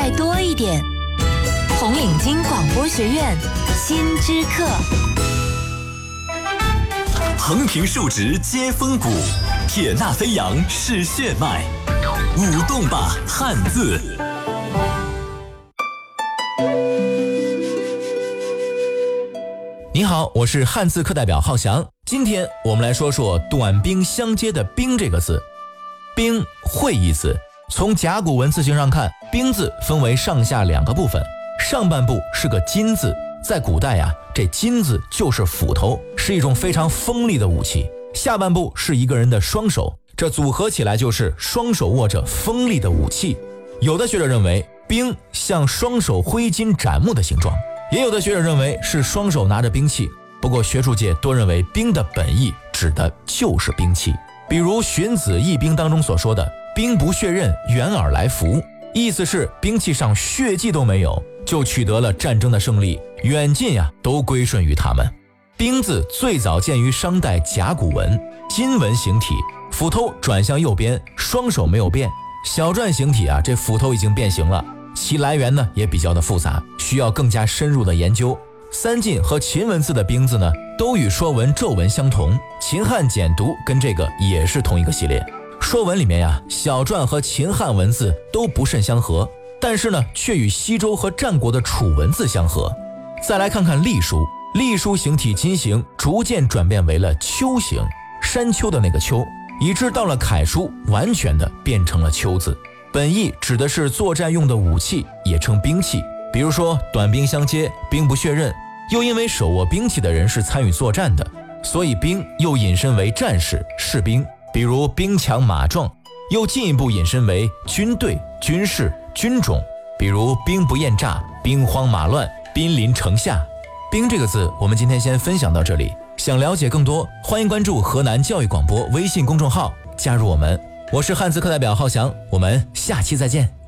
再多一点。红领巾广播学院新知课。 横平竖直接风骨，铁纳飞扬是血脉，舞动吧汉字。 你好，我是汉字课代表浩翔。今天我们来说说短兵相接的兵这个字。兵会意字，从甲骨文字形上看，兵字分为上下两个部分，上半部是个金字，在古代这金字就是斧头，是一种非常锋利的武器。下半部是一个人的双手，这组合起来就是双手握着锋利的武器。有的学者认为兵像双手挥金斩木的形状，也有的学者认为是双手拿着兵器，不过学术界多认为兵的本意指的就是兵器。比如荀子易兵当中所说的兵不血刃，远而来服，意思是兵器上血迹都没有，就取得了战争的胜利，远近都归顺于他们。兵字最早见于商代甲骨文，金文形体，斧头转向右边，双手没有变。小篆形体这斧头已经变形了，其来源呢也比较的复杂，需要更加深入的研究。三晋和秦文字的兵字呢，都与说文咒文相同，秦汉简读跟这个也是同一个系列。说文里面小篆和秦汉文字都不甚相合，但是呢却与西周和战国的楚文字相合。再来看看隶书，隶书形体金形逐渐转变为了丘形，山丘的那个丘，以致到了楷书完全的变成了丘字。本意指的是作战用的武器，也称兵器。比如说短兵相接，兵不血刃，又因为手握兵器的人是参与作战的，所以兵又引申为战士、士兵，比如兵强马壮，又进一步引申为军队、军事、军种，比如兵不厌诈、兵荒马乱、兵临城下。兵这个字我们今天先分享到这里，想了解更多，欢迎关注河南教育广播微信公众号，加入我们。我是汉字课代表浩翔，我们下期再见。